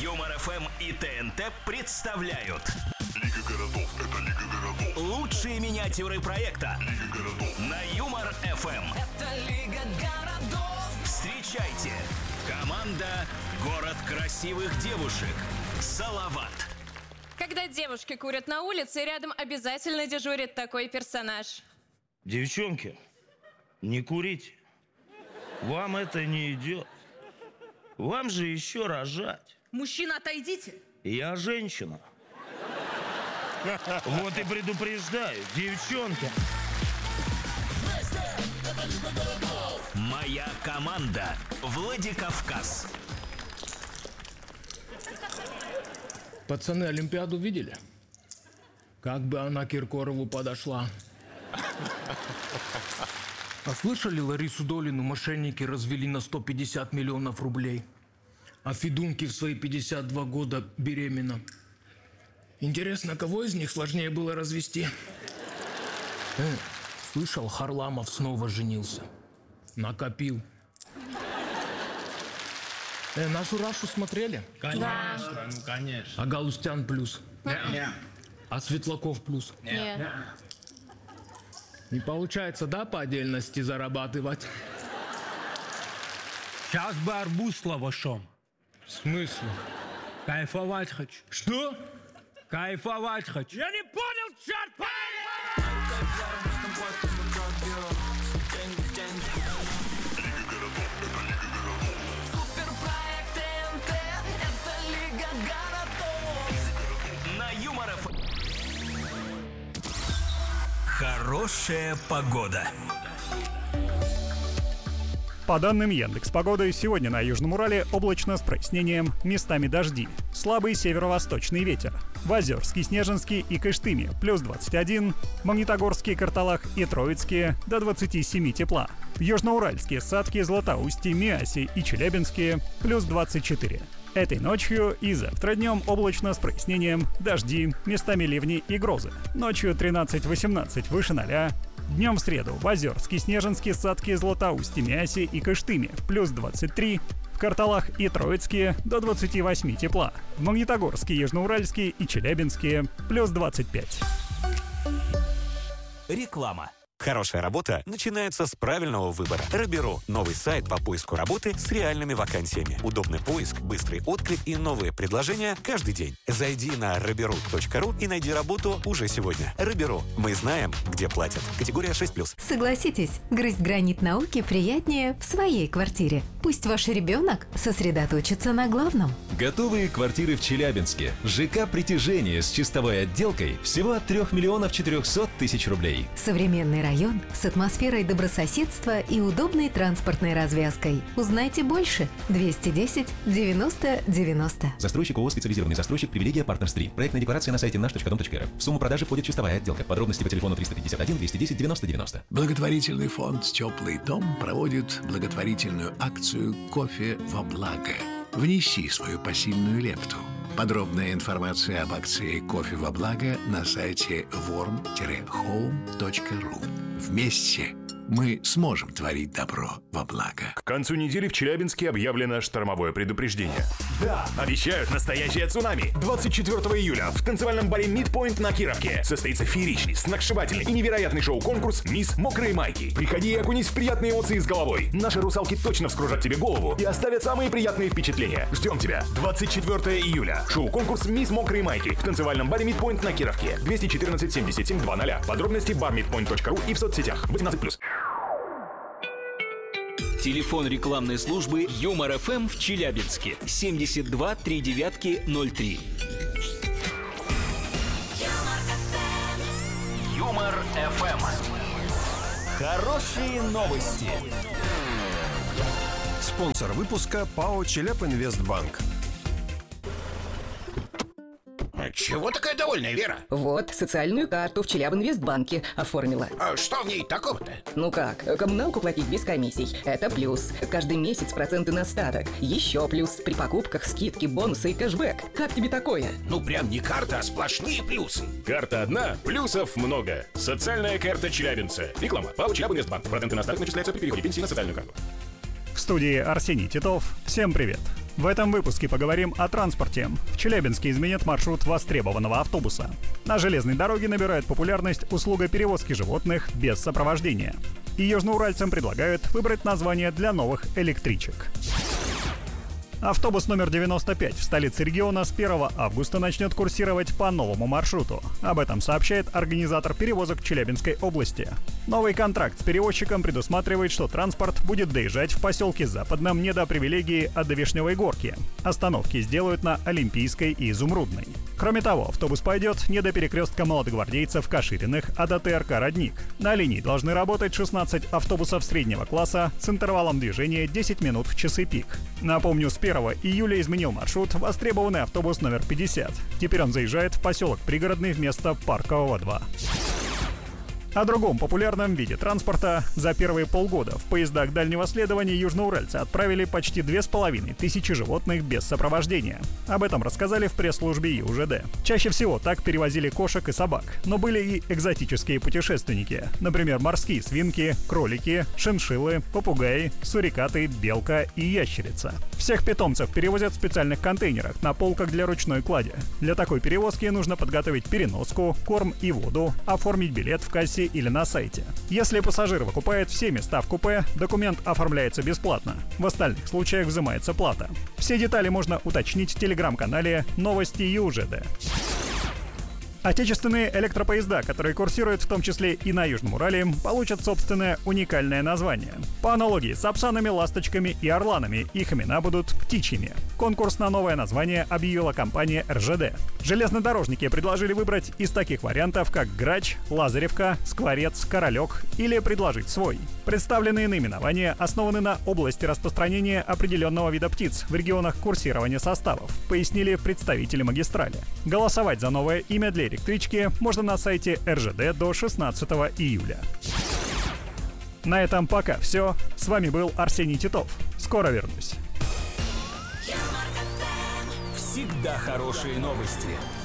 Юмор ФМ и ТНТ представляют Лига городов. Это Лига городов. лучшие миниатюры проекта Лига городов. на Юмор ФМ. Это Лига городов. Встречайте, команда «Город красивых девушек». Салават. Когда девушки курят на улице, рядом обязательно дежурит такой персонаж. Девчонки, не курите. Вам это не идет. Вам же еще рожать. Мужчина, отойдите. Я женщина. Вот и предупреждаю, девчонки. Моя команда Владикавказ. Пацаны, Олимпиаду видели? Как бы она Киркорову подошла. А слышали, Ларису Долину мошенники развели на 150 миллионов рублей? А Федунки в свои 52 года беременна. Интересно, кого из них сложнее было развести? Слышал, Харламов снова женился. Накопил. Нашу Рашу смотрели? Конечно, ну конечно. А Галустян плюс? Не. А Светлаков плюс? Нет. Не получается, да, по отдельности зарабатывать? Сейчас бы арбуз с лавашом. В смысле? Кайфовать хочу. Что? Кайфовать хочу. Я не понял, черт побери! Лига городов. Это Лига городов. Суперпроект ТНТ. Это Лига городов. На Юмор ФМ. Хорошая погода. По данным Яндекс.Погоды, сегодня на Южном Урале облачно с прояснением, местами дожди. Слабый северо-восточный ветер. В Озерске, Снежинске и Кыштыме плюс 21, Магнитогорске, Карталах и Троицке до 27 тепла. В Южноуральске, Сатке, Златоусте, Миасе и Челябинске плюс 24. Этой ночью и завтра днем облачно с прояснением, дожди, местами ливни и грозы. Ночью 13-18 выше 0. Днем в среду в Озерске, Снежинске, Сатке, Златоусте, Миасе и Кыштыме плюс 23. В Карталах и Троицке до 28 тепла. В Магнитогорске, Южноуральске и Челябинске плюс 25. Реклама. Хорошая работа начинается с правильного выбора. Роберу – новый сайт по поиску работы с реальными вакансиями. Удобный поиск, быстрый отклик и новые предложения каждый день. Зайди на roberu.ru и найди работу уже сегодня. Роберу. Мы знаем, где платят. Категория 6+. Согласитесь, грызть гранит науки приятнее в своей квартире. Пусть ваш ребенок сосредоточится на главном. Готовые квартиры в Челябинске. ЖК «Притяжение» с чистовой отделкой всего от 3 400 000 рублей. Современный район с атмосферой добрососедства и удобной транспортной развязкой. Узнайте больше. 210 90 90. Застройщик ООО «Специализированный застройщик «Привилегия Партнерс 3». Проектная декларация на сайте наш.дом.рф. В сумму продажи входит чистовая отделка. Подробности по телефону 351 210 90 90. Благотворительный фонд «Теплый дом» проводит благотворительную акцию «Кофе во благо». Внеси свою посильную лепту. Подробная информация об акции «Кофе во благо» на сайте warm-home.ru. Вместе мы сможем творить добро во благо. К концу недели в Челябинске объявлено штормовое предупреждение. Да, обещают настоящее цунами. 24 июля в танцевальном баре Midpoint на Кировке состоится фееричный, сногсшибательный и невероятный шоу-конкурс «Мисс Мокрые Майки». Приходи и окунись в приятные эмоции с головой. Наши русалки точно вскружат тебе голову и оставят самые приятные впечатления. Ждем тебя. 24 июля. Шоу-конкурс «Мисс Мокрые Майки» в танцевальном баре Midpoint на Кировке. 214 77 20. Подробности barmidpoint.ru и в соцсетях. 18+. Телефон рекламной службы Юмор ФМ в Челябинске 72 39 03. Юмор ФМ. Хорошие новости. Спонсор выпуска ПАО «Челябинвестбанк». Чего такая довольная, Вера? Вот, социальную карту в Челябинвестбанке оформила. А что в ней такого-то? Ну как, коммуналку платить без комиссий. Это плюс. Каждый месяц проценты на остаток. Еще плюс. При покупках скидки, бонусы и кэшбэк. Как тебе такое? Ну прям не карта, а сплошные плюсы. Карта одна, плюсов много. Социальная карта челябинца. Реклама. ПАО «Челябинвестбанк». Проценты на остаток начисляются при переходе пенсии на социальную карту. В студии Арсений Титов. Всем привет. В этом выпуске поговорим о транспорте. В Челябинске изменят маршрут востребованного автобуса. На железной дороге набирает популярность услуга перевозки животных без сопровождения. И южноуральцам предлагают выбрать название для новых электричек. Автобус номер 95 в столице региона с 1 августа начнет курсировать по новому маршруту. Об этом сообщает организатор перевозок Челябинской области. Новый контракт с перевозчиком предусматривает, что транспорт будет доезжать в поселке Западном не до привилегии, а до Вишневой горки. Остановки сделают на Олимпийской и Изумрудной. Кроме того, автобус пойдет не до перекрестка молодогвардейцев Кашириных, а до ТРК «Родник». На линии должны работать 16 автобусов среднего класса с интервалом движения 10 минут в часы пик. Напомню, с 1 июля изменил маршрут востребованный автобус номер 50. Теперь он заезжает в поселок Пригородный вместо Паркового 2. О другом популярном виде транспорта. За первые полгода в поездах дальнего следования южноуральцы отправили почти 2500 животных без сопровождения. Об этом рассказали в пресс-службе ЮЖД. Чаще всего так перевозили кошек и собак, но были и экзотические путешественники. Например, морские свинки, кролики, шиншиллы, попугаи, сурикаты, белка и ящерица. Всех питомцев перевозят в специальных контейнерах на полках для ручной клади. Для такой перевозки нужно подготовить переноску, корм и воду, оформить билет в кассе или на сайте. Если пассажир выкупает все места в купе, документ оформляется бесплатно. В остальных случаях взимается плата. Все детали можно уточнить в телеграм-канале «Новости ЮЖД». Отечественные электропоезда, которые курсируют в том числе и на Южном Урале, получат собственное уникальное название. По аналогии с Апсанами, Ласточками и Орланами, их имена будут птичьими. Конкурс на новое название объявила компания РЖД. Железнодорожники предложили выбрать из таких вариантов, как Грач, Лазаревка, Скворец, Королек, или предложить свой. Представленные наименования основаны на области распространения определенного вида птиц в регионах курсирования составов, пояснили представители магистрали. Голосовать за новое имя для электрички можно на сайте РЖД до 16 июля. На этом пока все. С вами был Арсений Титов. Скоро вернусь. Всегда хорошие новости.